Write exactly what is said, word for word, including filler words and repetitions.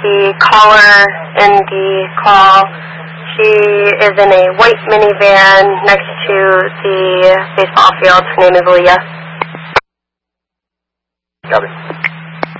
the caller in the call. She is in a white minivan next to the baseball field. Her name is Leah. Copy.